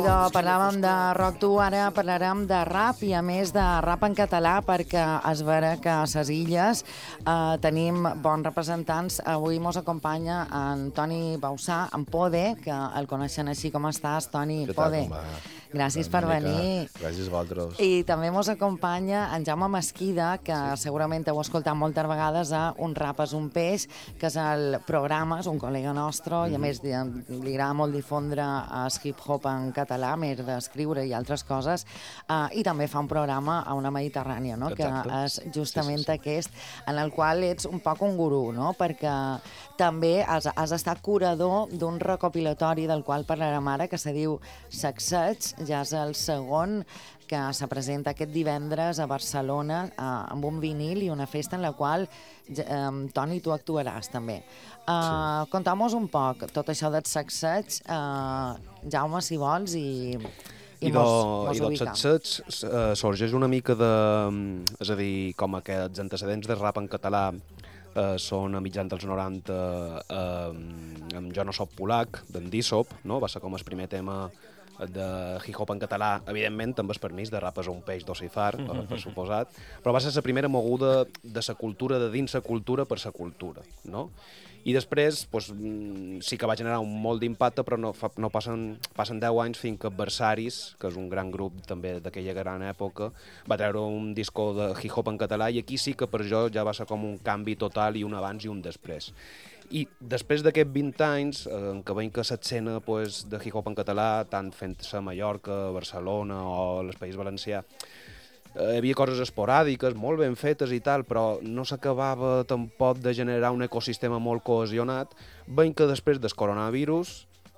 Parlàvem de rock dur, ara parlarem de rap i a més de rap en català perquè és vera que a ses illes tenim bons representants. Avui mos acompanya en Toni Bausà, en Pode, que el coneixen així. Com estàs, Toni? Pode. Gràcies per venir. Gràcies a vosaltres. I també mos acompanya en Jaume Mesquida, que segurament heu escoltat moltes vegades a Un rap és un peix, que és el programa, és un col·lega nostre, i a més li agrada molt difondre el hip-hop en català, més d'escriure i altres coses, i també fa un programa a Una Mediterrània, no? Que és justament aquest, en el qual ets un poc un gurú, no? Perquè també has estat curador d'un recopilatori del qual parlarem ara, que se diu Sacseig, ja és el segon que se presenta aquest divendres a Barcelona amb un vinil i una festa en la qual, Toni, tu actuaràs també. Conta'm-nos un poc tot això del Sacseig, Jaume, si vols, i mos del ubica. Sacseig sorgeix una mica de... És a dir, com que els antecedents de rap en català són a mitjans dels 90 amb Jo no soc polac, d'en Dissop, no? Va ser com el primer tema de hip-hop en català, evidentment amb el permís de Rap és un peix d'Ocifar, per suposat, però va ser la primera moguda de la cultura, de dins la cultura per la cultura, no? I després sí que va generar un molt d'impacte, però no passen 10 anys fins que Versaris, que és un gran grup també d'aquella gran època, va treure un disco de hip-hop en català, i aquí sí que per jo ja va ser com un canvi total, i un abans i un després. I després d'aquests 20 anys, en què veiem que l'escena de hip-hop en català, tant fent-se a Mallorca, Barcelona o el País Valencià, hi havia coses esporàdiques, molt ben fetes i tal, però no s'acabava tampoc de generar un ecosistema molt cohesionat. Veiem que després del coronavirus,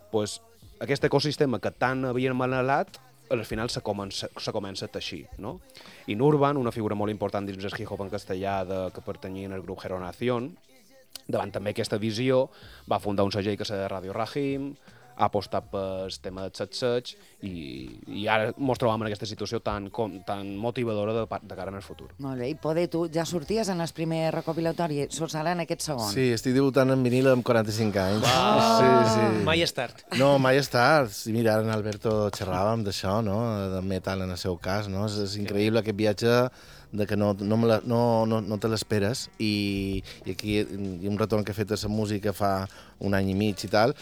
aquest ecosistema que tant havíem anhelat, al final se comença a teixir, no? I Nurban, una figura molt important dins del hip-hop en castellà que pertanyia al grup Geronación, davant també aquesta visió, va fundar un segell que s'ha de Radio Rahim, ha apostat pel tema del Sacseig, i ara ens trobem en aquesta situació tan motivadora de cara al futur. Molt bé, i Pode, tu ja sorties en el primer recopilatori, surts ara en aquest segon. Sí, estic debutant en vinil amb 45 anys. Sí. Mai és tard. No, mai és tard. Sí, mira, ara en Alberto xerràvem d'això, no? De metal en el seu cas, no? És increïble aquest viatge de que no te l'esperes, i aquí hi ha un retorn que he fet a la música fa un any i mig i tal,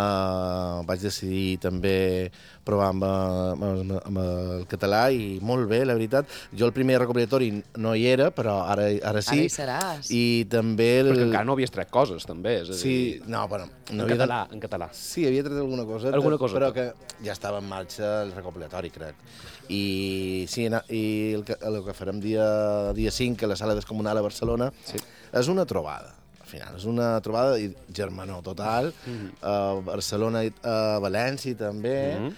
vaig decidir també provar amb el català, i molt bé, la veritat. Jo el primer recopilatori no hi era, però ara sí. Ara hi seràs. I també... Perquè encara no havies tret coses, també. És a dir... Sí, no, bueno... En català. Sí, havia tret alguna cosa, però que ja estava en marxa el recopilatori, crec. I sí, el que farem dia 5 a la Sala Descomunal a Barcelona és una trobada. Al final, és una trobada germanor total, Barcelona, València també,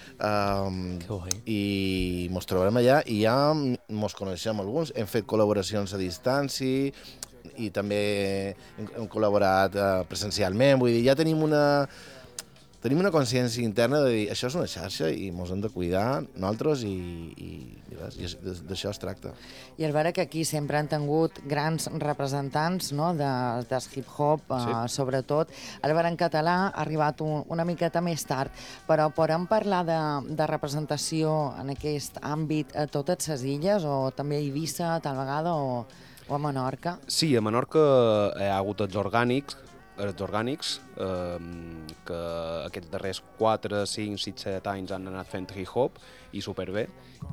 i mos trobarem allà, i ja mos coneixem alguns, hem fet col·laboracions a distància, i també hem col·laborat presencialment, vull dir, ja tenim una consciència interna de dir, això és una xarxa i ens hem de cuidar nosaltres, i d'això es tracta. I és vera que aquí sempre han tingut grans representants, no?, del hip-hop, sobretot. El vera en català ha arribat una miqueta més tard, però podem parlar de representació en aquest àmbit a totes les illes, o també a Eivissa, tal vegada, o a Menorca? Sí, a Menorca hi ha hagut els orgànics, que aquests darrers 4, 5, 6, 7 anys han anat fent hip-hop, i superbé.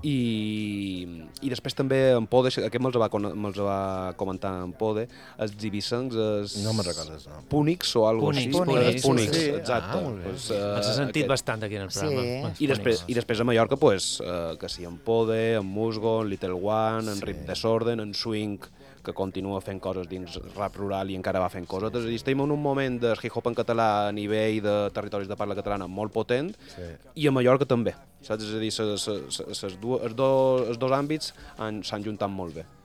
I després també en Pode, aquest me'ls va comentar en Pode, els eivissencs, no me'n recordes, no. Púnics o alguna cosa així. Púnics, exacte. Ens ha sentit bastant aquí en el programa. I després a Mallorca, que sí, en Pode, en Musgo, en Little One, en Rip Desorden, en Swing, que continua fent coses dins rap rural i encara va fent coses. És a dir, estem en un moment de hip-hop en català a nivell de territoris de parla catalana molt potent, i a Mallorca també. Saps? És a dir, els dos àmbits s'han juntat molt bé.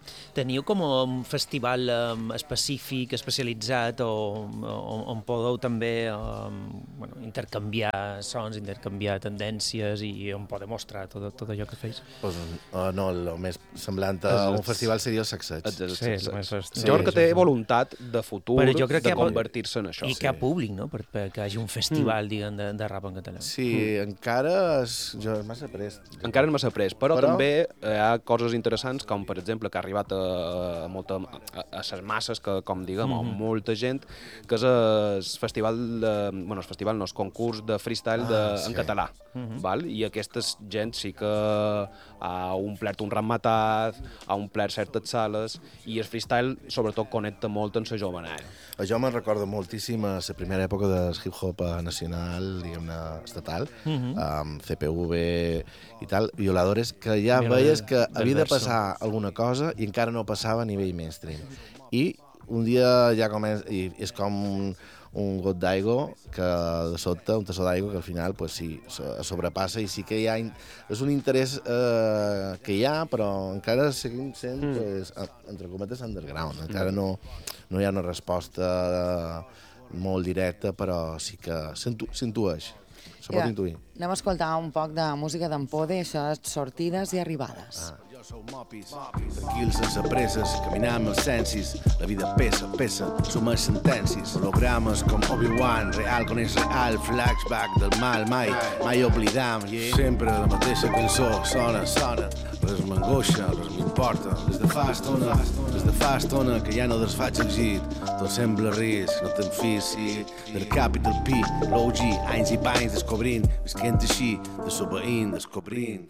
Teniu com un festival específic, especialitzat, on podeu també intercanviar sons, intercanviar tendències i on podeu mostrar tot allò que feis? Pues, no, el més semblant a un festival seria el Sacseig. Jo crec que té voluntat de futur de convertir-se en això. I que hi ha públic, no?, perquè hi hagi un festival, diguem, de rap en català. Sí, encara és massa prest. Encara és massa prest, però també hi ha coses interessants, com per exemple que ha arribat a les masses, que com diguem, a molta gent, que és el festival no, el concurs de freestyle en català. Val? I aquesta gent sí que ha omplert un ramatat, ha omplert certes sales, i el freestyle sobretot connecta molt amb la jovenada. Jo me'n recordo moltíssim a la primera època del hip-hop nacional, diguem-ne, estatal, amb CPV i tal, Violadores, que ja veies que havia de passar alguna cosa i encara no passava a nivell mainstream. I un dia ja comença, i és com un got d'aigua que de sobte, un tassó d'aigua que al final pues, sí, sobrepassa i sí que hi ha, és un interès que hi ha, però encara seguim sent, pues, entre cometes, underground. Encara no hi ha una resposta molt directa, però sí que s'intueix. Se pot intuir. Anem a escoltar un poc de música d'en Pode, això és Sortides i Arribades. Sou mopis, tranquils, sense presses, caminar amb els sensis, la vida pesa, sumar sentències, hologrames com Obi-Wan, real con és real, flashback del mal, mai oblidam, sempre la mateixa cançó, sona, res m'angoixa, res m'importa, des de fa estona que ja no desfaig el git, tot sembla risc, no te'n fisi, del Capital P, l'OG, anys i panys descobrint, visquent així, desobeint, descobrint.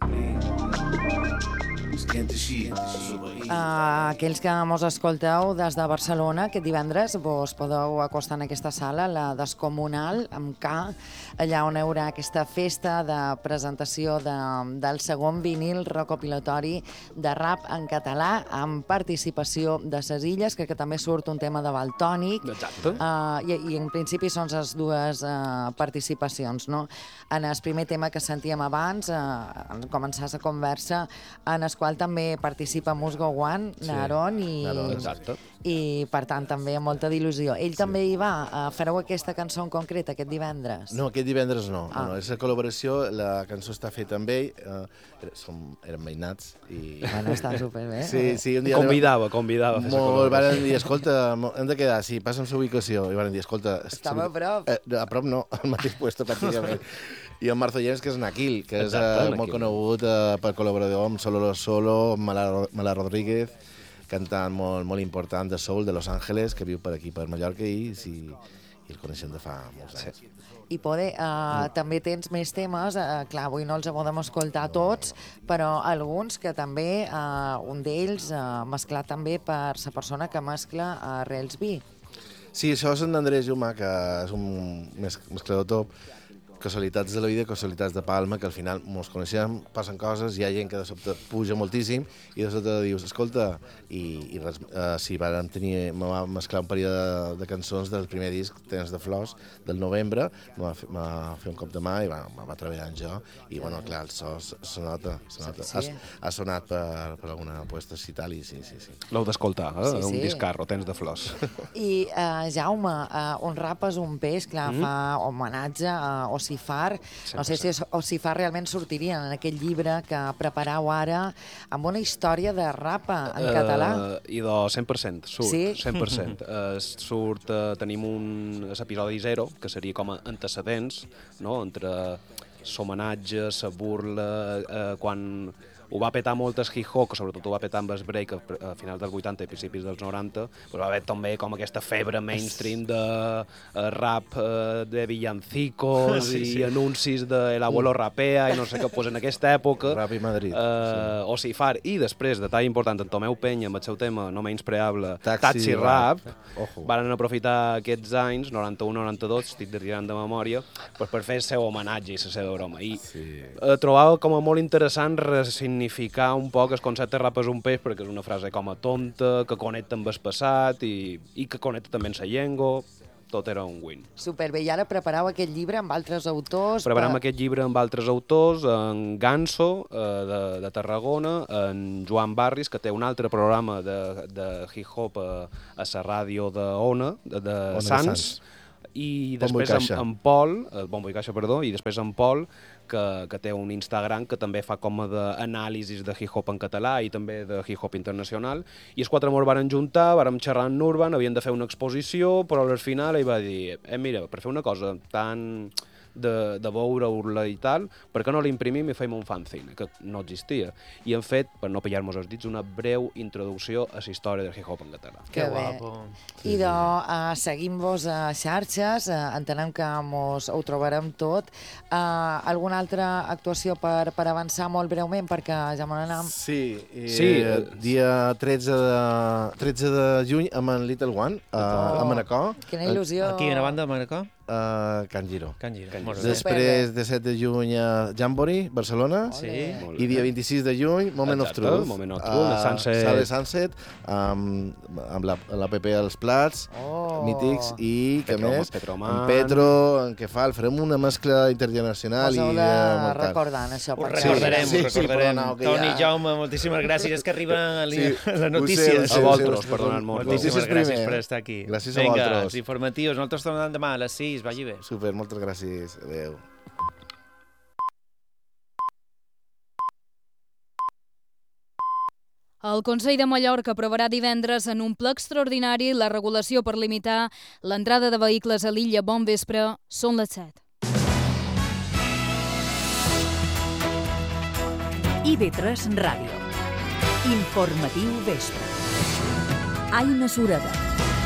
Aquells que mos escolteu des de Barcelona, aquest divendres vos podeu acostar en aquesta sala, la Descomunal, amb K, allà on hi haurà aquesta festa de presentació del segon vinil recopilatori de rap en català, amb participació de ses Illes, que també surt un tema de Valtònic. Exacte. I en principi són les dues participacions, no? En el primer tema que sentíem abans, en començar la conversa, en el qual també participa Musgo One, Naron, i per tant també amb molta d'il·lusió. Ell també hi va. Fareu aquesta cançó en concret aquest divendres? No, aquest divendres no. No, és la col·laboració, la cançó està feta amb ell, érem veïnats. Bueno, està superbé. Sí, un dia... Convidava. Van dir, escolta, hem de quedar, sí, passa'm la ubicació. I van dir, escolta... Estava a prop. A prop no, al mateix lloc, pràcticament. I en Marzo James, que és Naquil, que és molt conegut per col·laborador amb Solo Los Solo, Mala Rodríguez, cantant molt important de soul de Los Ángeles, que viu per aquí, per Mallorca, i el coneixem de fa molts anys. I Pode, també tens més temes, clar, avui no els podem escoltar tots, però alguns que també, un d'ells mesclat també per la persona que mescla Reels B. Sí, això és en Andrés Jumà, que és un mesclador top, casualitats de la vida, casualitats de Palma, que al final ens coneixem, passen coses, hi ha gent que de sobte puja moltíssim i de sobte dius, escolta, i res, sí, vam mesclar un període de cançons del primer disc, Temps de Flors, del novembre, va fer un cop de mà i va treballar en jo, i bueno, clar, el so se nota. Ha sonat per alguna puesta i tal, i sí. L'heu d'escoltar, un discarro, Temps de Flors. I Jaume, un rap és un peix, clar, fa homenatge a Ocifar. No sé si Ocifar realment sortiria en aquell llibre que preparau ara amb una història de rap en català. I de 100%, surt, sí? 100%. Surt, tenim l'episodi 0, que seria com a antecedents, no?, entre l'homenatge, la burla, quan ho va petar molt el hip-hop, que sobretot ho va petar amb el break a finals dels 80 i principis dels 90, però va haver també com aquesta febre mainstream de rap de villancicos i anuncis de El Abuelo Rapea i no sé què, pues en aquesta època Rap i Madrid. Ocifar, i després, detall important, en Tomeu Penya amb el seu tema no menys preable, Taxi Rap, van aprofitar aquests anys, 91-92, estic derivant de memòria, per fer el seu homenatge i la seva broma. I trobava com a molt interessant significar un poc el concepte rap és un peix, perquè és una frase com a tonta, que connecta amb el passat i que connecta també amb la llengua. tot era un win. Superbé, i ara prepareu aquest llibre amb altres autors? Preparem aquest llibre amb altres autors, en Ganso, de Tarragona, en Joan Barris, que té un altre programa de hip-hop a la ràdio d'Ona, de Sants, i després en Pol, Bombo i Caixa, perdó, i després en Pol, que té un Instagram que també fa com d'anàlisis de hip-hop en català i també de hip-hop internacional, i els quatre ens varen juntar, vàrem xerrar amb Nurban, havien de fer una exposició, però al final ell va dir, mira, per fer una cosa tan de veure-la i tal, per què no l'imprimim i fem un fanzine, que no existia. I hem fet, per no pillar-nos els dits, una breu introducció a la història del hip-hop en català. Que guapo. I seguim-vos a xarxes, entenem que ho trobarem tot. Alguna altra actuació per avançar molt breument, perquè ja me n'anem? Sí, dia 13 de juny amb en Little One, a Manacor. Quina il·lusió. Aquí, a banda de Manacor? Can Giró. Després de 7 de juny a Jamboree, Barcelona. Sí. I dia 26 de juny, Moment of Truth. Moment of Truth, Sala Sunset, amb l'APP als plats, mítics, i que més, en Petro, en què fa, farem una mescla internacional. Us heu de recordar això. Ho recordarem. Toni, Jaume, moltíssimes gràcies. És que arriben les notícies. A vosaltres, per donar-nos. Moltíssimes gràcies per estar aquí. Gràcies a vosaltres. Vinga, els informatius. Nosaltres tornem demà a les 6. Vagi bé. Super, moltes gràcies. Adéu. El Consell de Mallorca aprovarà divendres en un ple extraordinari la regulació per limitar l'entrada de vehicles a l'illa. Bon vespre, són les 7. IB3 Ràdio. Informatiu vespre. Aina Sureda.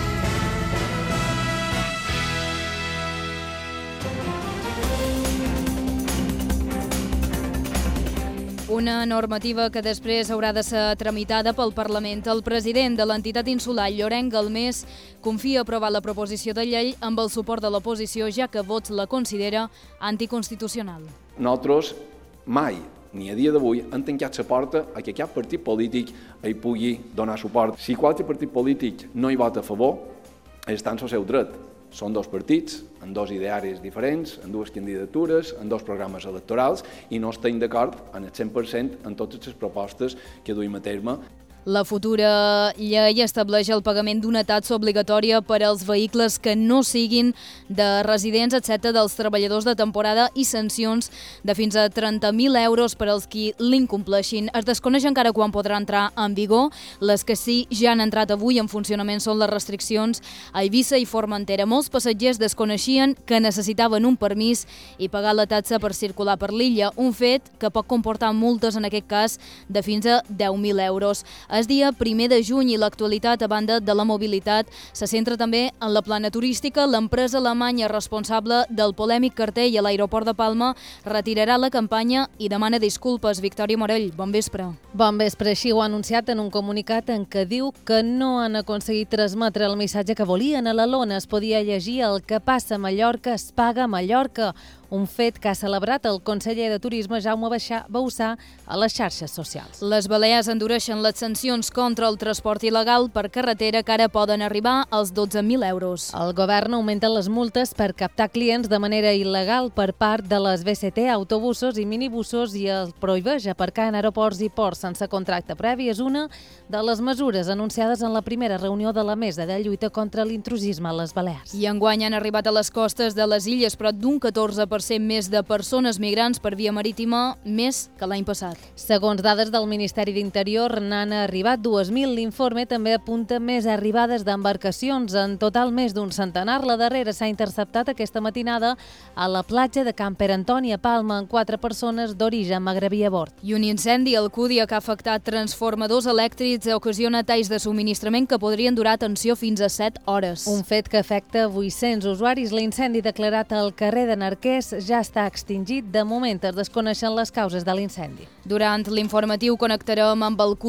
Una normativa que després haurà de ser tramitada pel Parlament. El president de l'entitat insular, Llorenç Galmés, confia aprovar la proposició de llei amb el suport de l'oposició, ja que Vox la considera anticonstitucional. Nosaltres mai, ni a dia d'avui, hem tancat la porta a que cap partit polític hi pugui donar suport. Si qualsevol partit polític no hi vota a favor, està en el seu dret. Són dos partits, amb dos idearis diferents, amb dues candidatures, amb dos programes electorals, i no estem d'acord en el 100% en totes les propostes que duim a terme. La futura llei estableix el pagament d'una taxa obligatòria per als vehicles que no siguin de residents, excepte dels treballadors de temporada, i sancions de fins a 30.000 euros per als qui l'incompleixin. Es desconeix encara quan podrà entrar en vigor. Les que sí ja han entrat avui en funcionament són les restriccions a Eivissa i Formentera. Molts passatgers desconeixien que necessitaven un permís i pagar la taxa per circular per l'illa, un fet que pot comportar multes, en aquest cas, de fins a 10.000 euros. És dia 1 de juny i l'actualitat, a banda de la mobilitat, se centra també en la plana turística. L'empresa alemanya responsable del polèmic cartell a l'aeroport de Palma retirarà la campanya i demana disculpes. Victòria Morell, bon vespre. Bon vespre. Així ho ha anunciat en un comunicat en què diu que no han aconseguit transmetre el missatge que volien. A la lona es podia llegir: el que passa a Mallorca es paga a Mallorca. Un fet que ha celebrat el conseller de Turisme, Jaume Bauçà, a les xarxes socials. Les Balears endureixen les sancions contra el transport il·legal per carretera, que ara poden arribar als 12.000 euros. El govern augmenta les multes per captar clients de manera il·legal per part de les VCT, autobusos i minibussos, i el prohibeix aparcar en aeroports i ports sense contracte previ. És una de les mesures anunciades en la primera reunió de la Mesa de Lluita contra l'Intrusisme a les Balears. I enguany han arribat a les costes de les illes prop d'un 14% més de persones migrants per via marítima, més que l'any passat. Segons dades del Ministeri d'Interior, n'han arribat 2.000. L'informe també apunta més arribades d'embarcacions. En total, més d'un centenar. La darrera s'ha interceptat aquesta matinada a la platja de Can Pere Antoni, a Palma, amb 4 persones d'origen magrebí a bord. I un incendi a Alcúdia que ha afectat transformadors elèctrics ocasiona talls de subministrament que podrien durar, atenció, fins a 7 hores. Un fet que afecta 800 usuaris. L'incendi declarat al carrer de Narqués ja està extingit. De moment es desconeixen les causes de l'incendi. Durant l'informatiu connectarem amb Alcúdia per saber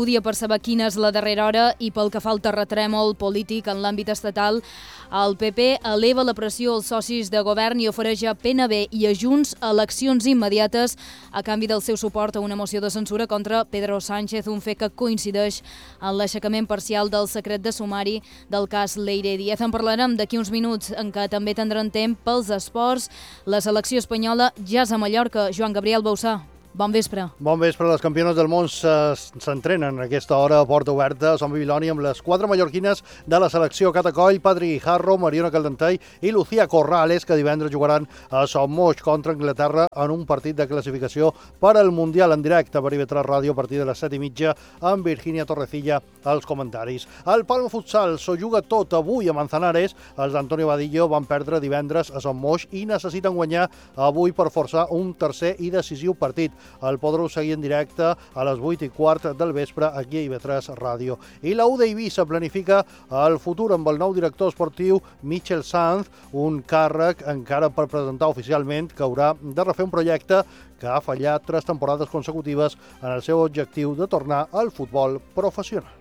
saber quina és la darrera hora i pel que fa al terratrèmol polític en l'àmbit estatal, el PP eleva la pressió als socis de govern i ofereix a PNB i a Junts eleccions immediates a canvi del seu suport a una moció de censura contra Pedro Sánchez, un fet que coincideix en l'aixecament parcial del secret de sumari del cas Leire Díaz. En parlarem d'aquí uns minuts, en què també tindran temps pels esports. La selecció espanyola ja és a Mallorca. Joan Gabriel Bausà. Bon vespre. Bon vespre. Les campiones del món s'entrenen a aquesta hora a porta oberta a Sant Babiloni amb les 4 mallorquines de la selecció Catacoll, Patri Guijarro, Mariona Caldentei i Lucía Corrales, que divendres jugaran a Son Moix contra Anglaterra en un partit de classificació per al Mundial en directe per IB3 Ràdio a partir de les 7:30 amb Virginia Torrecilla als comentaris. El Palma Futsal s'ho juga tot avui a Manzanares. Els d'Antonio Vadillo van perdre divendres a Son Moix i necessiten guanyar avui per forçar un tercer i decisiu partit. El podreu seguir en directe a les 8:15 del vespre aquí a IB3 Ràdio. I la U d'Eivissa planifica el futur amb el nou director esportiu Michel Sanz, un càrrec encara per presentar oficialment, que haurà de refer un projecte que ha fallat 3 temporades consecutives en el seu objectiu de tornar al futbol professional.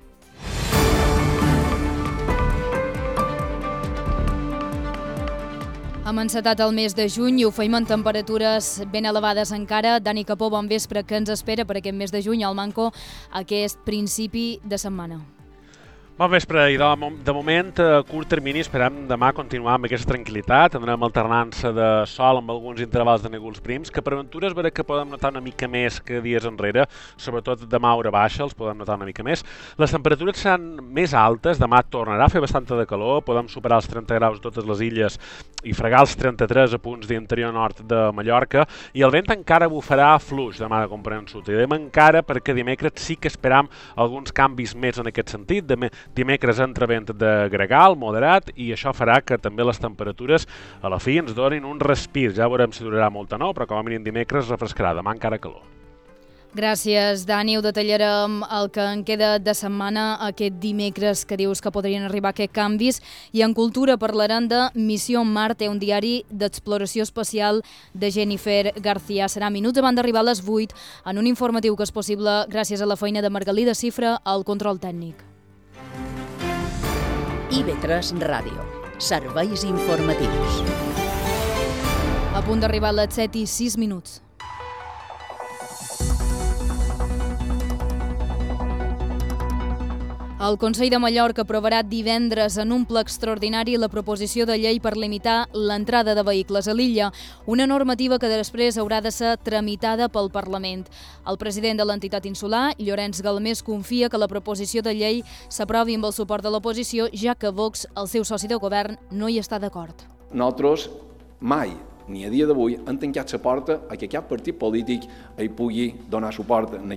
Hem encetat el mes de juny i ho feim en temperatures ben elevades encara. Dani Capó, bon vespre. Què ens espera per aquest mes de juny al Manco aquest principi de setmana? Bon vespre, i de moment, a curt termini, esperem demà continuar amb aquesta tranquil·litat. Tindrem alternança de sol amb alguns intervals de núvols prims, que per aventures veurà que podem notar una mica més que dies enrere, sobretot demà a hora baixa els podem notar una mica més. Les temperatures seran més altes, demà tornarà a fer bastanta de calor, podem superar els 30 graus totes les illes i fregar els 33 a punts d'interior nord de Mallorca, i el vent encara bufarà fluix demà de component sud. I dèiem encara perquè dimecres sí que esperam alguns canvis més en aquest sentit. Dimecres entra vent de gregal, moderat, i això farà que també les temperatures a la fi ens donin un respir. Ja veurem si durarà molt o no, però com a mínim dimecres refrescarà, demà encara calor. Gràcies, Dani. Ho detallarem el que en queda de setmana, aquest dimecres que dius que podrien arribar aquests canvis. I en cultura parlarem de Missió Marte, un diari d'exploració espacial de Jennifer García. Serà minuts abans d'arribar a les 8 en un informatiu que és possible gràcies a la feina de Margalida Cifra al control tècnic. IB3 Ràdio. Serveis informatius. A punt d'arribar a les 7:06. El Consell de Mallorca aprovarà divendres en un ple extraordinari la proposició de llei per limitar l'entrada de vehicles a l'illa, una normativa que després haurà de ser tramitada pel Parlament. El president de l'entitat insular, Llorenç Galmés, confia que la proposició de llei s'aprovi amb el suport de l'oposició, ja que Vox, el seu soci de govern, no hi està d'acord. Nosaltres mai, ni a dia d'avui, han tancat la porta a que cap partit polític hi pugui donar suport en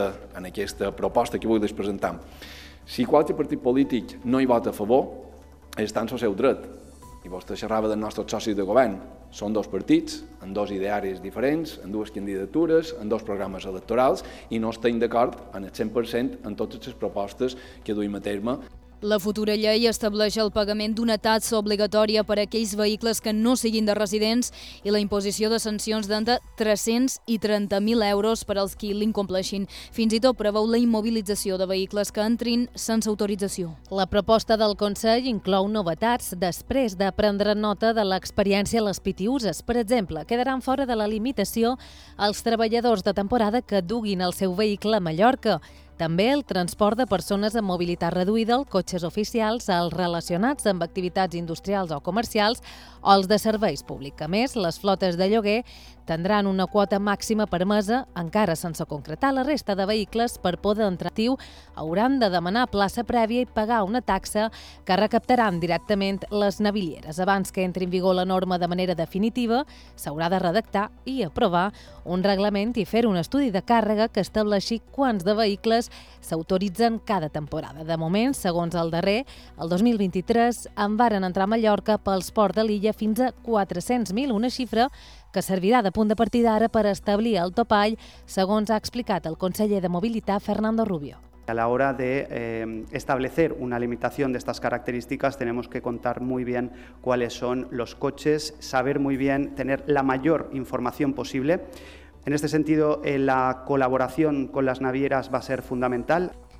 aquesta proposta que avui les presentem. Si qualsevol partit polític no hi vota a favor, està en el seu dret. I vostè xerrava dels nostres socis de govern. Són 2 partits, amb 2 idearis diferents, amb 2 candidatures, amb 2 programes electorals, i no estem d'acord en el 100% en totes les propostes que duim a terme. La futura llei estableix el pagament d'una taxa obligatòria per a aquells vehicles que no siguin de residents i la imposició de sancions d'entre 300 i 30.000 euros per als qui l'incompleixin. Fins i tot preveu la immobilització de vehicles que entrin sense autorització. La proposta del Consell inclou novetats després de prendre nota de l'experiència a les pitiuses. Per exemple, quedaran fora de la limitació els treballadors de temporada que duguin el seu vehicle a Mallorca. També el transport de persones amb mobilitat reduïda, els cotxes oficials, els relacionats amb activitats industrials o comercials o els de serveis públics. A més, les flotes de lloguer tindran una quota màxima permesa, encara sense concretar. La resta de vehicles, per poder entrar actiu, hauran de demanar plaça prèvia i pagar una taxa que recaptaran directament les navillieres. Abans que entri en vigor la norma de manera definitiva, s'haurà de redactar i aprovar un reglament i fer un estudi de càrrega que estableixi quants de vehicles s'autoritzen cada temporada. De moment, segons el darrer, el 2023 en varen entrar a Mallorca pels ports de l'illa fins a 400.000, una xifra que servirà de punt de partida ara per establir el topall, segons ha explicat el conseller de Mobilitat, Fernando Rubio. A la hora de establecer una limitación de estas características tenemos que contar muy bien cuáles son los coches, saber muy bien, tener la mayor información posible. En este sentido, la colaboración con las navieras va a ser fundamental.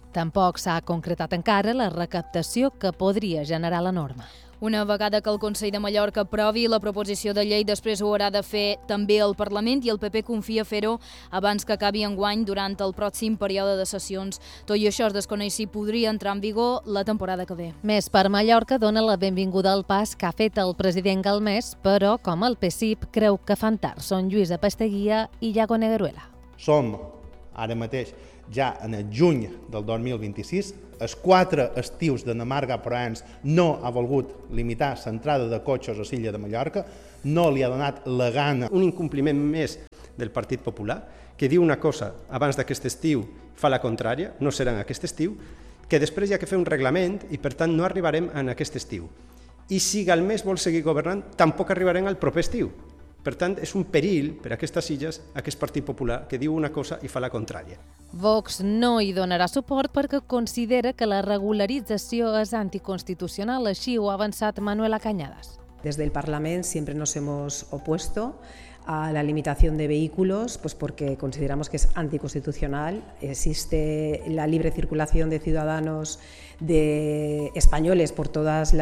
Tampoc s'ha concretat encara la recaptació que podria generar la norma. Una vegada que el Consell de Mallorca aprovi la proposició de llei, després ho haurà de fer també el Parlament i el PP confia fer-ho abans que acabi enguany durant el pròxim període de sessions. Tot i això es desconeix si podria entrar en vigor la temporada que ve. Més per Mallorca dona la benvinguda al pas que ha fet el president Galmés, però com el PSIP creu que fan tard són Lluïsa Pasteguia i Iago Negueruela. Som ara mateix ja en el juny del 2026, els 4 estius de Namarga Proens no ha volgut limitar l'entrada de cotxes a l'illa de Mallorca, no li ha donat la gana. Un incompliment més del Partit Popular, que diu una cosa abans d'aquest estiu, fa la contrària, no serà en aquest estiu, que després hi ha que fer un reglament i per tant no arribarem en aquest estiu. I si Galmés vol seguir governant, tampoc arribarem al proper estiu. Per tant, és un perill per a aquestes illes, aquest Partit Popular, que diu una cosa i fa la contrària. Vox no hi donarà suport perquè considera que la regularització és anticonstitucional, així ho ha avançat Manuela Cañadas. Desde el Parlamento siempre nos hemos opuesto a la limitación de vehículos, pues porque consideramos que es anticonstitucional. Existe la libre circulación de ciudadanos españoles por todas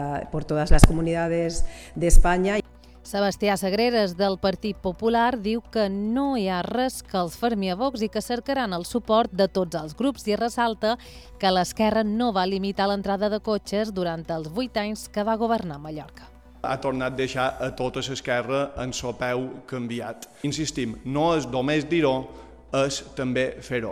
las comunidades de España. Sebastià Sagreras, del Partit Popular, diu que no hi ha res que els fermi a Vox i que cercaran el suport de tots els grups i ressalta que l'Esquerra no va limitar l'entrada de cotxes durant els 8 anys que va governar Mallorca. Ha tornat a deixar a tota l'esquerra en el peu canviat. Insistim, no és només dir-ho, és també fer-ho.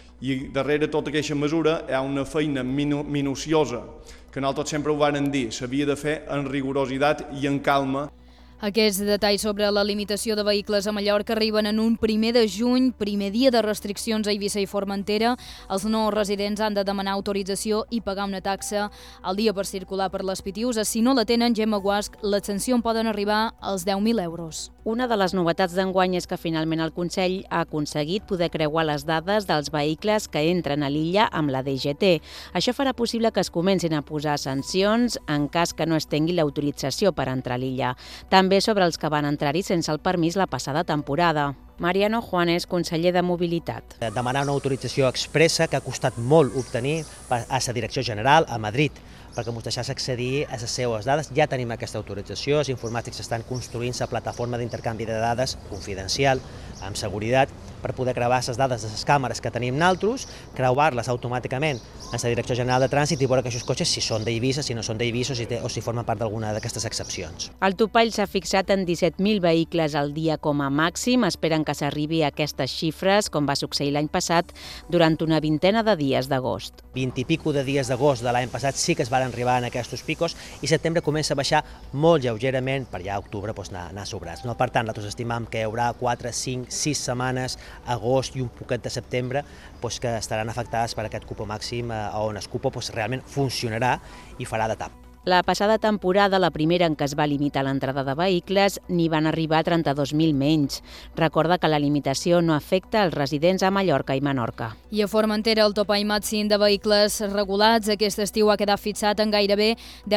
I darrere tota aquesta mesura hi ha una feina minuciosa, que nosaltres sempre ho vàrem dir, s'havia de fer en rigorositat i en calma. Aquests detalls sobre la limitació de vehicles a Mallorca arriben en un 1 de juny, primer dia de restriccions a Eivissa i Formentera. Els nous residents han de demanar autorització i pagar una taxa al dia per circular per les Pitiuses. Si no la tenen, Gemma Guasc, les sancions poden arribar als 10.000 euros. Una de les novetats d'enguany és que finalment el Consell ha aconseguit poder creuar les dades dels vehicles que entren a l'illa amb la DGT. Això farà possible que es comencin a posar sancions en cas que no es tingui l'autorització per entrar a l'illa. També sobre els que van entrar-hi sense el permís la passada temporada. Mariano Juanes, conseller de Mobilitat. Demanar una autorització expressa que ha costat molt obtenir a la Direcció General a Madrid, perquè ens deixés accedir a les seues dades. Ja tenim aquesta autorització, els informàtics estan construint la plataforma d'intercanvi de dades confidencial, amb seguretat, per poder creuar les dades de les càmeres que tenim nosaltres, creuar-les automàticament a la Direcció General de Trànsit i veure que aquests cotxes si són d'Eivissa, si no són d'Eivissa o si formen part d'alguna d'aquestes excepcions. El topall s'ha fixat en 17.000 vehicles al dia com a màxim. Esperen que s'arribi a aquestes xifres, com va succeir l'any passat, durant una vintena de dies d'agost. 20 i pico de dies d'agost de l'any passat sí que es van arribar en aquests picos i setembre comença a baixar molt lleugerament per ja a octubre anar sobrats. Per tant, nosaltres estimam que hi haurà 4, 5, 6 setmanes, agost i un poquet de setembre, que estaran afectades per aquest cupo màxim on el cupo realment funcionarà i farà de tap. La passada temporada, la primera en què es va limitar l'entrada de vehicles, n'hi van arribar 32.000 menys. Recorda que la limitació no afecta els residents a Mallorca i Menorca. I a Formentera, el topall màxim de vehicles regulats aquest estiu ha quedat fixat en gairebé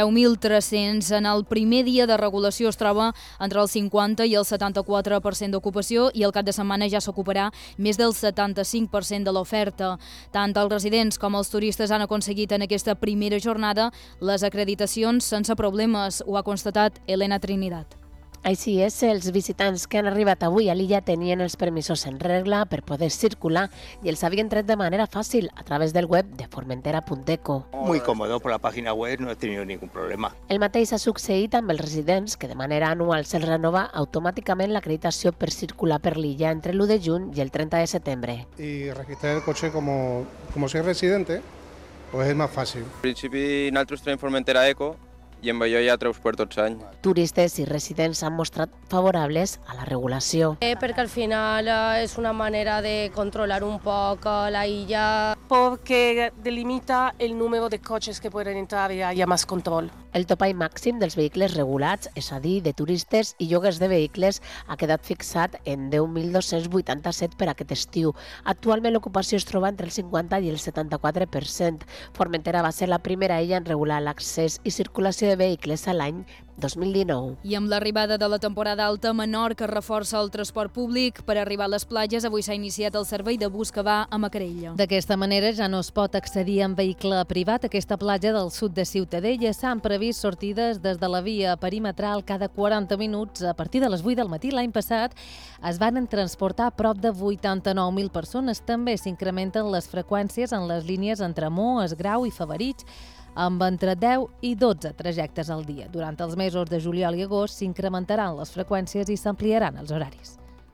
10.300. En el primer dia de regulació es troba entre el 50 i el 74% d'ocupació i el cap de setmana ja s'ocuparà més del 75% de l'oferta. Tant els residents com els turistes han aconseguit en aquesta primera jornada les acreditacions sense problemes, ho ha constatat Elena Trinidad. Així és, els visitants que han arribat avui a l'illa tenien els permisos en regla per poder circular i els havien tret de manera fàcil a través del web de formentera.eco. Muy cómodo, por la página web no he tenido ningún problema. El mateix ha succeït amb els residents, que de manera anual se'ls renova automàticament l'acreditació per circular per l'illa entre l'1 de juny i el 30 de setembre. Y registrar el coche como soy residente, pues es más fàcil. En principi, nosaltres tenim Formentera Eco i amb allò ja treus per tots anys. Turistes i residents s'han mostrat favorables a la regulació. Perquè al final és una manera de controlar un poc la illa. Porque delimita el número de coches que pueden entrar y haya más control. El topall màxim dels vehicles regulats, és a dir, de turistes i lloguers de vehicles, ha quedat fixat en 10.287 per aquest estiu. Actualment l'ocupació es troba entre el 50 i el 74%. Formentera va ser la primera illa en regular l'accés i circulació de vehicles a l'any 2019. I amb l'arribada de la temporada alta, Menorca reforça el transport públic. Per arribar a les platges, avui s'ha iniciat el servei de bus que va a Macarella. D'aquesta manera ja no es pot accedir en vehicle privat a aquesta platja del sud de Ciutadella. S'han previst sortides des de la via perimetral cada 40 minuts a partir de les 8 del matí. L'any passat es van transportar prop de 89.000 persones. També s'incrementen les freqüències en les línies entre Mo, Esgrau i Favarits, amb entre 10 i 12 trajectes al dia. Durant els mesos de juliol i agost s'incrementaran les freqüències i s'ampliaran els horaris.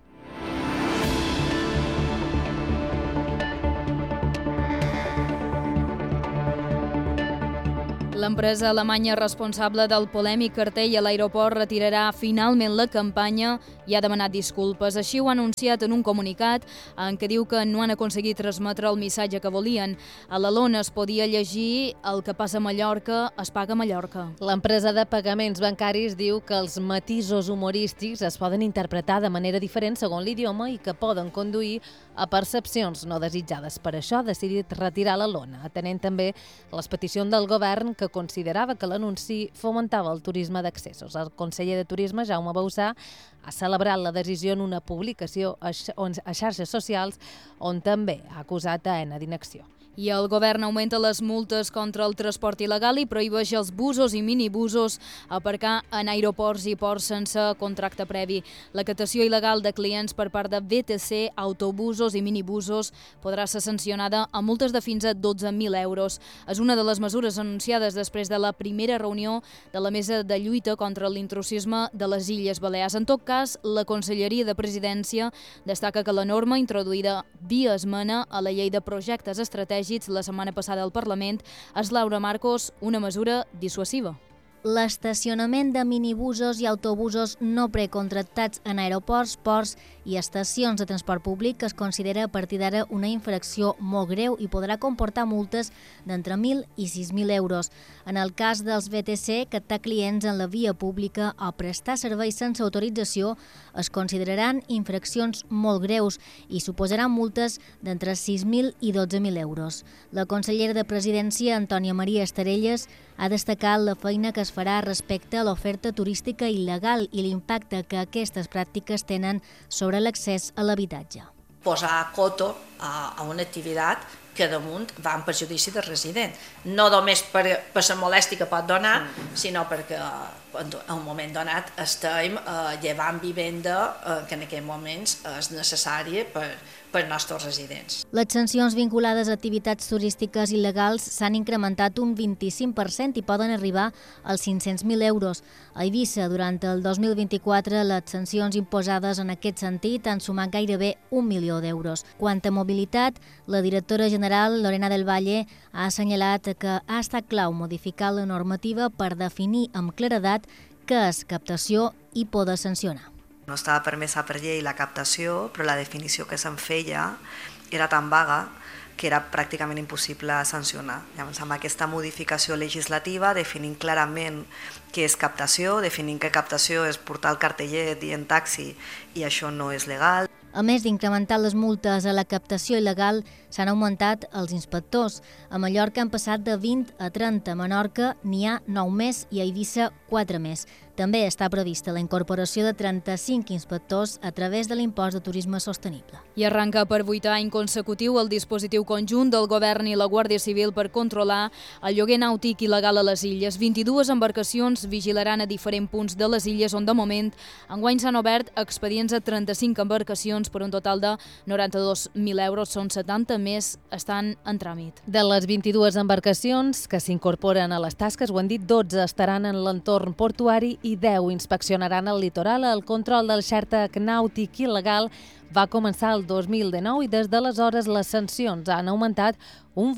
L'empresa alemanya responsable del polèmic cartell a l'aeroport retirarà finalment la campanya i ha demanat disculpes. Així ho ha anunciat en un comunicat en què diu que no han aconseguit transmetre el missatge que volien. A la lona es podia llegir "El que passa a Mallorca es paga a Mallorca". L'empresa de pagaments bancaris diu que els matisos humorístics es poden interpretar de manera diferent segons l'idioma i que poden conduir a percepcions no desitjades. Per això ha decidit retirar la lona, atenent també les peticions del govern que considerava que l'anunci fomentava el turisme d'accessos. El conseller de Turisme, Jaume Bausà, ha celebrat la decisió en una publicació a xarxes socials on també ha acusat a Aena d'inacció. I el govern augmenta les multes contra el transport il·legal i prohibeix als busos i minibusos aparcar en aeroports i ports sense contracte previ. La captació il·legal de clients per part de VTC, autobusos i minibusos podrà ser sancionada amb multes de fins a 12.000 euros. És una de les mesures anunciades després de la primera reunió de la Mesa de Lluita contra l'intrusisme de les Illes Balears. En tot cas, la Conselleria de Presidència destaca que la norma introduïda via esmena a la Llei de Projectes Estratègics la setmana passada al Parlament és, Laura Marcos, una mesura dissuasiva. L'estacionament de minibusos i autobusos no precontractats en aeroports, ports i estacions de transport públic es considera a partir d'ara una infracció molt greu i podrà comportar multes d'entre 1.000 i 6.000 euros. En el cas dels VTC, captar clients en la via pública o prestar serveis sense autorització es consideraran infraccions molt greus i suposaran multes d'entre 6.000 i 12.000 euros. La consellera de Presidència, Antònia Maria Estarelles, ha destacat la feina que es farà respecte a l'oferta turística il·legal i l'impacte que aquestes pràctiques tenen sobre l'accés a l'habitatge. Posar coto a una activitat que damunt va en perjudici del resident. No només per la molèstia que pot donar, sinó perquè en un moment donat estem llevant vivenda que en aquests moments és necessària per als nostres residents. Les sancions vinculades a activitats turístiques il·legals s'han incrementat un 25% i poden arribar als 500.000 euros. A Eivissa, durant el 2024, les sancions imposades en aquest sentit han sumat gairebé 1 milió d'euros. Quant a mobilitat, la directora general, Lorena del Valle, ha assenyalat que ha estat clau modificar la normativa per definir amb claredat què és captació i poder sancionar. No estava permesa per llei la captació, però la definició que se'n feia era tan vaga que era pràcticament impossible sancionar. Llavors, amb aquesta modificació legislativa, definint clarament què és captació, definint que captació és portar el cartellet dient taxi i això no és legal. A més d'incrementar les multes a la captació il·legal, s'han augmentat els inspectors. A Mallorca han passat de 20 a 30, a Menorca n'hi ha 9 més i a Eivissa 4 més. També està prevista la incorporació de 35 inspectors a través de l'impost de turisme sostenible. I arranca per 8 any consecutiu el dispositiu conjunt del Govern i la Guàrdia Civil per controlar el lloguer nàutic il·legal a les illes. 22 embarcacions vigilaran a diferents punts de les illes on, de moment, enguany s'han obert expedients a 35 embarcacions per un total de 92.000 euros. Són 70 més estan en tràmit. De les 22 embarcacions que s'incorporen a les tasques, ho han dit, 12 estaran en l'entorn portuari i 10 inspeccionaran el litoral. El control del xàrter nàutic il·legal va començar el 2019 i des d'aleshores les sancions han augmentat un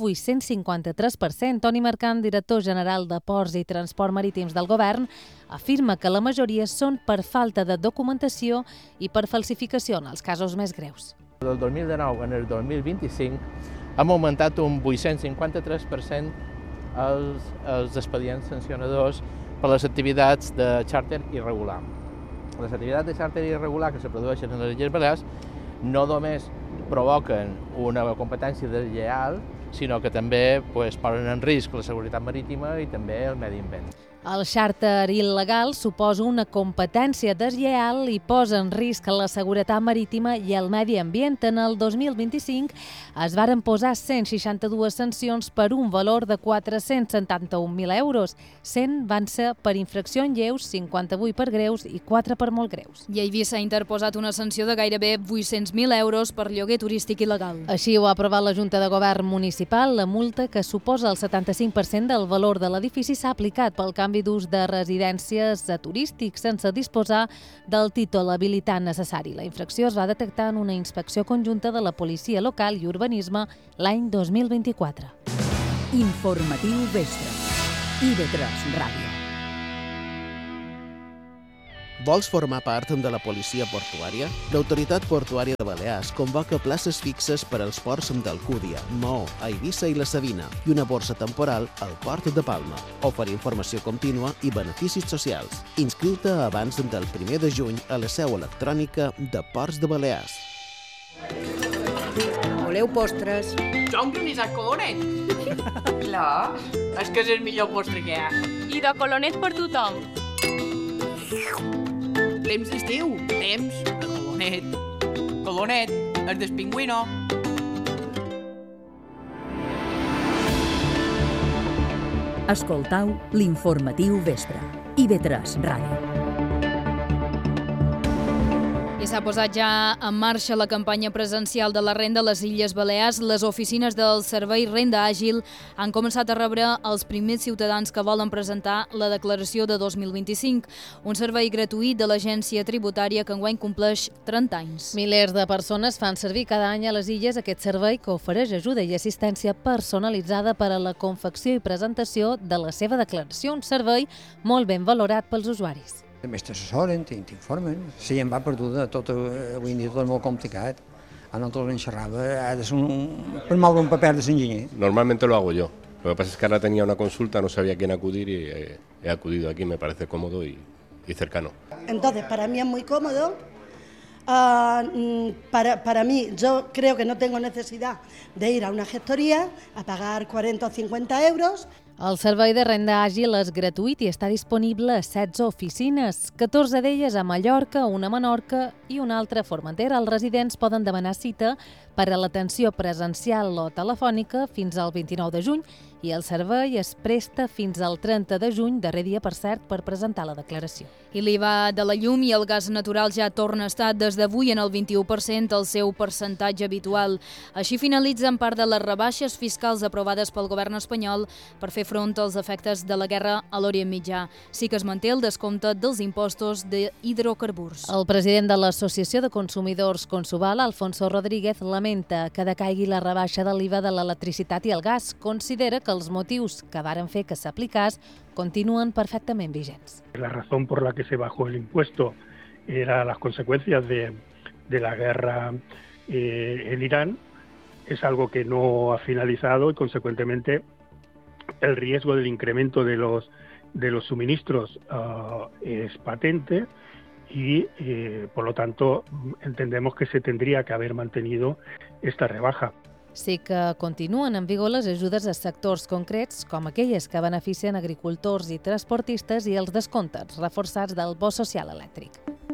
853%. Toni Mercant, director general de Ports i Transport Marítims del Govern, afirma que la majoria són per falta de documentació i per falsificació en els casos més greus. Del 2019 en el 2025 hem augmentat un 853% els expedients sancionadors per les activitats de xàrter irregular. Les activitats de xàrter irregular que se produeixen a les Illes Balears no només provoquen una competència deslleial, sinó que també posen en risc la seguretat marítima i també el medi ambient. El xàrter il·legal suposa una competència deslleial i posa en risc la seguretat marítima i el medi ambient. En el 2025 es varen posar 162 sancions per un valor de 471.000 euros. 100 van ser per infraccions lleus, 58 per greus i 4 per molt greus. I a Eivissa s'ha interposat una sanció de gairebé 800.000 euros per lloguer turístic il·legal. Així ho ha aprovat la Junta de Govern Municipal. La multa, que suposa el 75% del valor de l'edifici, s'ha aplicat pel canvi d'ús de residències turístics sense disposar del títol habilitant necessari. La infracció es va detectar en una inspecció conjunta de la Policia Local i Urbanisme l'any 2024. Informatiu Vespre. IB3 Ràdio. Vols formar part de la policia portuària? L'Autoritat Portuària de Balears convoca places fixes per als ports d'Alcúdia, Maó, Eivissa i la Sabina i una borsa temporal al Port de Palma. Oferir informació contínua i beneficis socials. Inscriu-te abans del 1 de juny a la seu electrònica de Ports de Balears. Voleu postres? Jo un granissat colonet. Clar, és que és el millor postre que hi ha. I de colonet per tothom. Temps d'estiu, temps de colonet. Colonet, el del pingüino. Escoltau l'informatiu Vespre. IB3 Ràdio. I s'ha posat ja en marxa la campanya presencial de la renda a les Illes Balears. Les oficines del Servei Renda Àgil han començat a rebre els primers ciutadans que volen presentar la declaració de 2025, un servei gratuït de l'Agència Tributària que enguany compleix 30 anys. Milers de persones fan servir cada any a les Illes aquest servei que ofereix ajuda i assistència personalitzada per a la confecció i presentació de la seva declaració, un servei molt ben valorat pels usuaris. També t'assessoren, t'informen. Si em va perduda, avui en dia tot és molt complicat. A nosaltres en xerrava, ha de ser per moure un paper de l'enginyer. Normalmente lo hago yo. Lo que pasa es que ahora tenía una consulta, no sabía a quién acudir y he acudido aquí, me parece cómodo y cercano. Entonces, para mí es muy cómodo. Para mí, yo creo que no tengo necesidad de ir a una gestoría a pagar 40 o 50 euros. El servei de renda àgil és gratuït i està disponible a 16 oficines, 14 d'elles a Mallorca, una a Menorca i una altra a Formentera. Els residents poden demanar cita per a l'atenció presencial o telefònica fins al 29 de juny i el servei es presta fins al 30 de juny, darrer dia, per cert, per presentar la declaració. I l'IVA de la llum i el gas natural ja torna a estar des d'avui en el 21%, el seu percentatge habitual. Així finalitzen part de les rebaixes fiscals aprovades pel govern espanyol per fer front als efectes de la guerra a l'Orient Mitjà. Sí que es manté el descompte dels impostos d'hidrocarburs. El president de l'Associació de Consumidors Consubal, Alfonso Rodríguez, lamenta que decaigui la rebaixa de l'IVA de l'electricitat i el gas. Considera que els motius que varen fer que s'aplicàs continuen perfectament vigents. La razón por la que se bajó el impuesto era las consecuencias de la guerra en Irán. Es algo que no ha finalizado y, consecuentemente, el riesgo del incremento de los suministros es patente y, por lo tanto, entendemos que se tendría que haber mantenido esta rebaja. Sí que continuen en vigor les ajudes a sectors concrets, com aquelles que beneficien agricultors i transportistes, i els descomptes reforçats del bo social elèctric.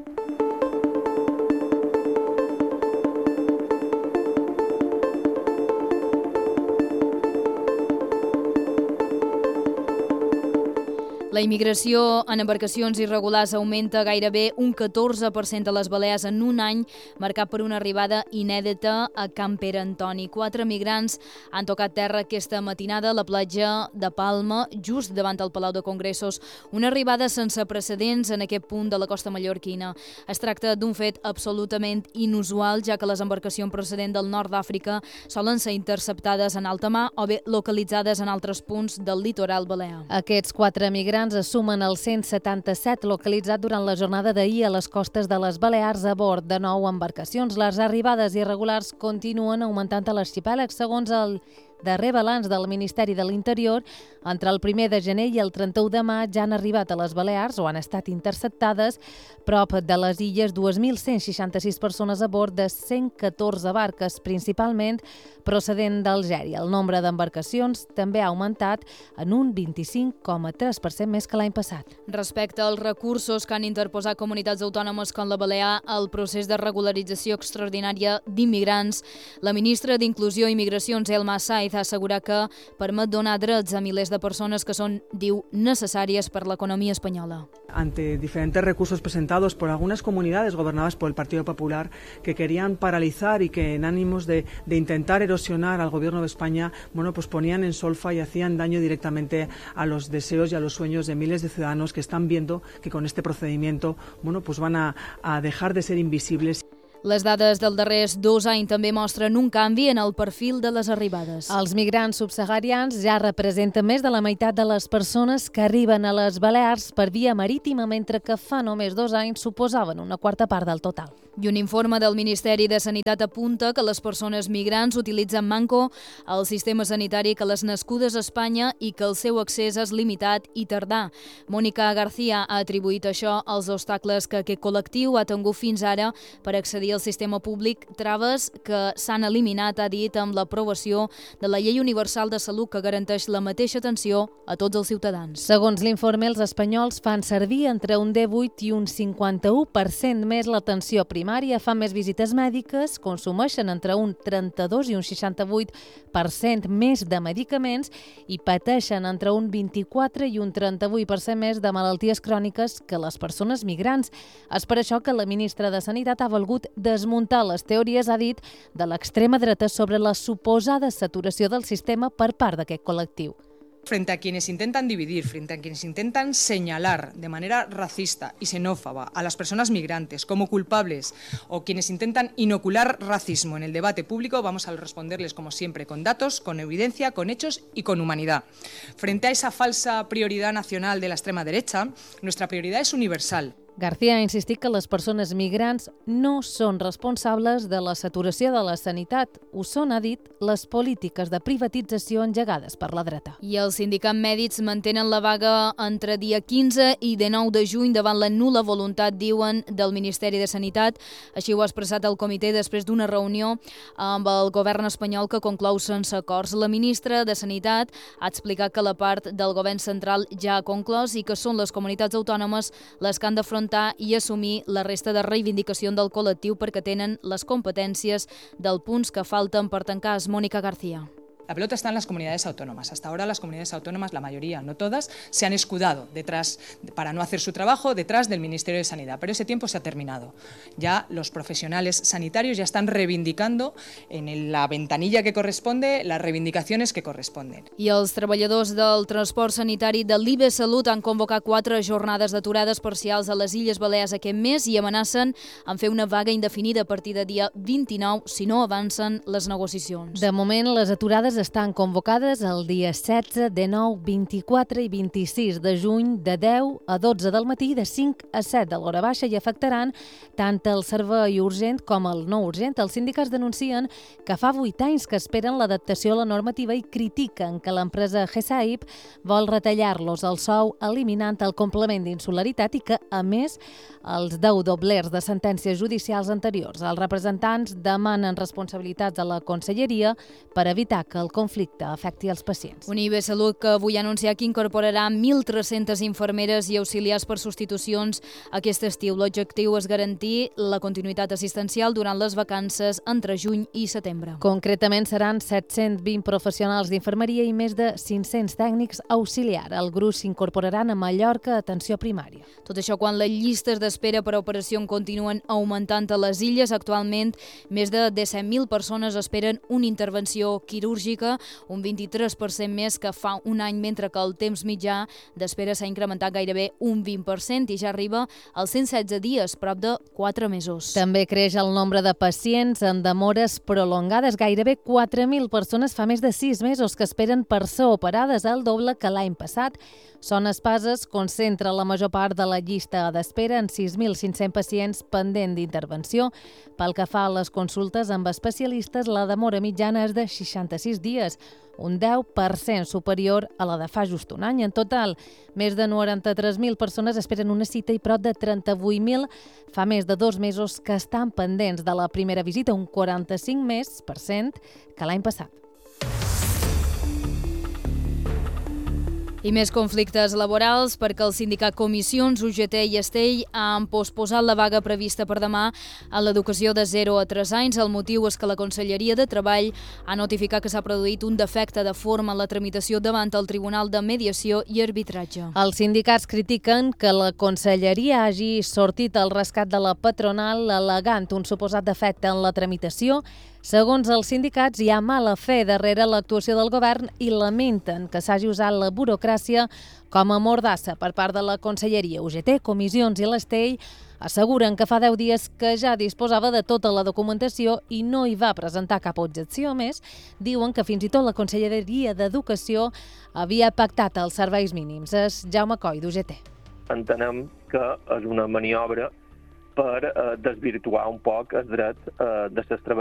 La immigració en embarcacions irregulars augmenta gairebé un 14% a les Balears en un any, marcat per una arribada inèdita a Camp Pere Antoni. 4 migrants han tocat terra aquesta matinada a la platja de Palma, just davant el Palau de Congressos. Una arribada sense precedents en aquest punt de la costa mallorquina. Es tracta d'un fet absolutament inusual, ja que les embarcacions procedents del nord d'Àfrica solen ser interceptades en alta mar o bé localitzades en altres punts del litoral balear. Aquests 4 migrants es sumen als 177 localitzats durant la jornada d'ahir a les costes de les Balears a bord de 9 embarcacions. Les arribades irregulars continuen augmentant a l'arxipèlag. Segons el darrer balanç del Ministeri de l'Interior, entre el 1 de gener i el 31 de maig han arribat a les Balears o han estat interceptades prop de les illes 2.166 persones a bord de 114 barques, principalment procedent d'Algèria. El nombre d'embarcacions també ha augmentat en un 25,3% més que l'any passat. Respecte als recursos que han interposat comunitats autònomes com la Balear al procés de regularització extraordinària d'immigrants, la ministra d'Inclusió i Migracions, Elma Saiz, ha assegurat que permet donar drets a milers de persones que són, diu, necessàries per l'economia espanyola. Ante diferentes recursos presentados por algunas comunidades gobernadas por el Partido Popular que querían paralizar y que en ánimos de intentar erosionar al gobierno de España, pues ponían en solfa y hacían daño directamente a los deseos y a los sueños de miles de ciudadanos que están viendo que con este procedimiento, pues van a dejar de ser invisibles. Les dades dels darrers 2 anys també mostren un canvi en el perfil de les arribades. Els migrants subsaharians ja representen més de la meitat de les persones que arriben a les Balears per via marítima, mentre que fa només 2 anys suposaven una quarta part del total. I un informe del Ministeri de Sanitat apunta que les persones migrants utilitzen manco el sistema sanitari que les nascudes a Espanya i que el seu accés és limitat i tardà. Mònica García ha atribuït això als obstacles que aquest col·lectiu ha tingut fins ara per accedir al sistema públic, traves que s'han eliminat, ha dit, amb l'aprovació de la Llei Universal de Salut que garanteix la mateixa atenció a tots els ciutadans. Segons l'informe, els espanyols fan servir entre un 18 i un 51% més l'atenció primària, fan més visites mèdiques, consumeixen entre un 32 i un 68% més de medicaments i pateixen entre un 24 i un 38% més de malalties cròniques que les persones migrants. És per això que la ministra de Sanitat ha volgut desmuntar les teories, ha dit, de l'extrema dreta sobre la suposada saturació del sistema per part d'aquest col·lectiu. Frente a quienes intentan dividir, frente a quienes intentan señalar de manera racista y xenófoba a las personas migrantes como culpables o quienes intentan inocular racismo en el debate público, vamos a responderles como siempre con datos, con evidencia, con hechos y con humanidad. Frente a esa falsa prioridad nacional de la extrema derecha, nuestra prioridad es universal. García ha insistit que les persones migrants no són responsables de la saturació de la sanitat. Ho són, ha dit, les polítiques de privatització engegades per la dreta. I els sindicats mèdics mantenen la vaga entre dia 15 i 19 de juny davant la nul·la voluntat, diuen, del Ministeri de Sanitat. Així ho ha expressat el comitè després d'una reunió amb el govern espanyol que conclou sense acords. La ministra de Sanitat ha explicat que la part del govern central ja ha conclòs i que són les comunitats autònomes les que han d'afrontar i assumir la resta de reivindicació del col·lectiu perquè tenen les competències dels punts que falten per tancar. És Mònica García. La pelota está en las comunidades autónomas. Hasta ahora las comunidades autónomas, la mayoría, no todas, se han escudado detrás, para no hacer su trabajo, detrás del Ministerio de Sanidad. Pero ese tiempo se ha terminado. Ya los profesionales sanitarios ya están reivindicando en la ventanilla que corresponde las reivindicacions que corresponden. I els treballadors del transport sanitari de l'IBE Salut han convocat 4 jornades d'aturades parcials a les Illes Balears aquest mes i amenacen en fer una vaga indefinida a partir de dia 29 si no avancen les negociacions. De moment, les aturades estan convocades el dia 16, 19, 24 i 26 de juny de 10 a 12 del matí i de 5 a 7 de l'hora baixa i afectaran tant el servei urgent com el no urgent. Els sindicats denuncien que fa 8 anys que esperen l'adaptació a la normativa i critiquen que l'empresa GESAIP vol retallar-los el sou eliminant el complement d'insularitat i que, a més, els 10 doblers de sentències judicials anteriors. Els representants demanen responsabilitats a la Conselleria per evitar que el conflicte afecti els pacients. Un IBE Salut que avui ha anunciat que incorporarà 1.300 infermeres i auxiliars per substitucions aquest estiu. L'objectiu és garantir la continuïtat assistencial durant les vacances entre juny i setembre. Concretament seran 720 professionals d'infermeria i més de 500 tècnics auxiliar. El grup s'incorporaran a Mallorca, atenció primària. Tot això quan les llistes d'espera per a operació continuen augmentant a les illes. Actualment, més de 17.000 persones esperen una intervenció quirúrgica, un 23% més que fa un any, mentre que el temps mitjà d'espera s'ha incrementat gairebé un 20% i ja arriba als 116 dies, prop de 4 mesos. També creix el nombre de pacients en demores prolongades. Gairebé 4.000 persones fa més de 6 mesos que esperen per ser operades, el doble que l'any passat. Son Espases concentra la major part de la llista d'espera en 6.500 pacients pendent d'intervenció. Pel que fa a les consultes amb especialistes, la demora mitjana és de 66 dies, un 10% superior a la de fa just un any. En total, més de 93.000 persones esperen una cita i prop de 38.000 fa més de 2 mesos que estan pendents de la primera visita, un 45% que l'any passat. I més conflictes laborals perquè el sindicat Comissions, UGT i Estell han posposat la vaga prevista per demà a l'educació de 0 a 3 anys. El motiu és que la Conselleria de Treball ha notificat que s'ha produït un defecte de forma en la tramitació davant el Tribunal de Mediació i Arbitratge. Els sindicats critiquen que la Conselleria hagi sortit al rescat de la patronal al·legant un suposat defecte en la tramitació. Segons els sindicats, hi ha mala fe darrere l'actuació del govern i lamenten que s'hagi usat la burocràcia com a mordassa per part de la Conselleria. UGT, Comissions i l'Estell asseguren que fa 10 dies que ja disposava de tota la documentació i no hi va presentar cap objecció. A més, diuen que fins i tot la Conselleria d'Educació havia pactat els serveis mínims. És Jaume Coll, d'UGT. Entenem que és una maniobra per desvirtuar un poc el dret de les treballadores